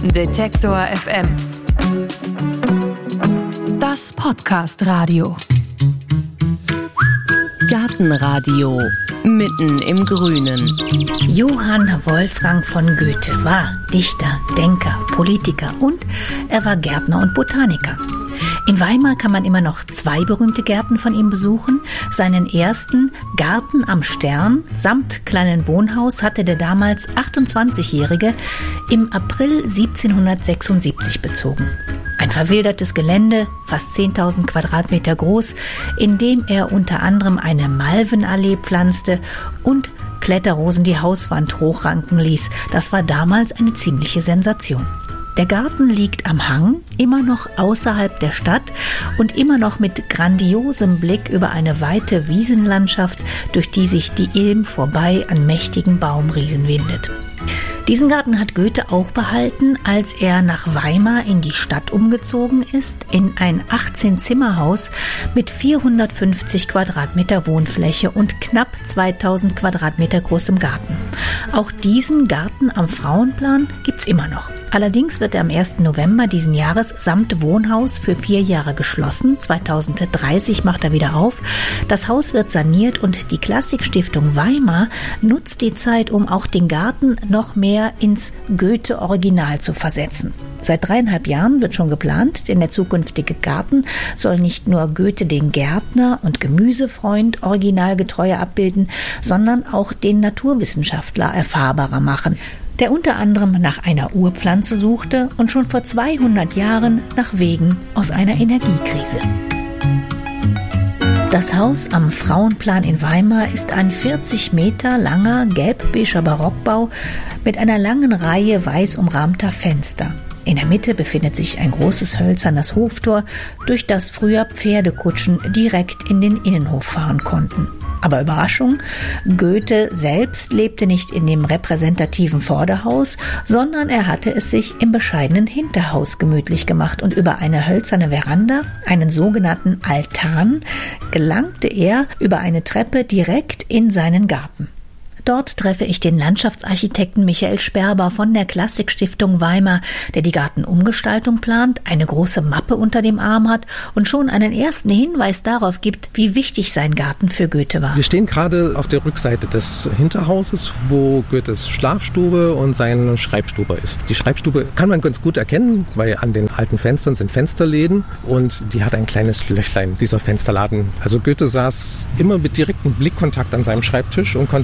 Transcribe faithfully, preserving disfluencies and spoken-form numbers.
Detektor F M. Das Podcast-Radio. Gartenradio. Mitten im Grünen. Johann Wolfgang von Goethe war Dichter, Denker, Politiker und er war Gärtner und Botaniker. In Weimar kann man immer noch zwei berühmte Gärten von ihm besuchen. Seinen ersten, Garten am Stern, samt kleinen Wohnhaus, hatte der damals achtundzwanzigjährige im April siebzehnhundertsechsundsiebzig bezogen. Ein verwildertes Gelände, fast zehntausend Quadratmeter groß, in dem er unter anderem eine Malvenallee pflanzte und Kletterrosen die Hauswand hochranken ließ. Das war damals eine ziemliche Sensation. Der Garten liegt am Hang, immer noch außerhalb der Stadt und immer noch mit grandiosem Blick über eine weite Wiesenlandschaft, durch die sich die Ilm vorbei an mächtigen Baumriesen windet. Diesen Garten hat Goethe auch behalten, als er nach Weimar in die Stadt umgezogen ist, in ein achtzehn-Zimmer-Haus mit vierhundertfünfzig Quadratmeter Wohnfläche und knapp zweitausend Quadratmeter großem Garten. Auch diesen Garten am Frauenplan gibt's immer noch. Allerdings wird er am ersten November diesen Jahres samt Wohnhaus für vier Jahre geschlossen. zweitausenddreißig macht er wieder auf. Das Haus wird saniert und die Klassikstiftung Weimar nutzt die Zeit, um auch den Garten noch mehr ins Goethe-Original zu versetzen. Seit dreieinhalb Jahren wird schon geplant, denn der zukünftige Garten soll nicht nur Goethe den Gärtner und Gemüsefreund originalgetreuer abbilden, sondern auch den Naturwissenschaftler erfahrbarer machen, der unter anderem nach einer Urpflanze suchte und schon vor zweihundert Jahren nach Wegen aus einer Energiekrise. Das Haus am Frauenplan in Weimar ist ein vierzig Meter langer gelb-beiger Barockbau mit einer langen Reihe weiß umrahmter Fenster. In der Mitte befindet sich ein großes hölzernes Hoftor, durch das früher Pferdekutschen direkt in den Innenhof fahren konnten. Aber Überraschung, Goethe selbst lebte nicht in dem repräsentativen Vorderhaus, sondern er hatte es sich im bescheidenen Hinterhaus gemütlich gemacht und über eine hölzerne Veranda, einen sogenannten Altan, gelangte er über eine Treppe direkt in seinen Garten. Dort treffe ich den Landschaftsarchitekten Michael Sperber von der Klassikstiftung Weimar, der die Gartenumgestaltung plant, eine große Mappe unter dem Arm hat und schon einen ersten Hinweis darauf gibt, wie wichtig sein Garten für Goethe war. Wir stehen gerade auf der Rückseite des Hinterhauses, wo Goethes Schlafstube und seine Schreibstube ist. Die Schreibstube kann man ganz gut erkennen, weil an den alten Fenstern sind Fensterläden und die hat ein kleines Löchlein, dieser Fensterladen. Also Goethe saß immer mit direktem Blickkontakt an seinem Schreibtisch und konnte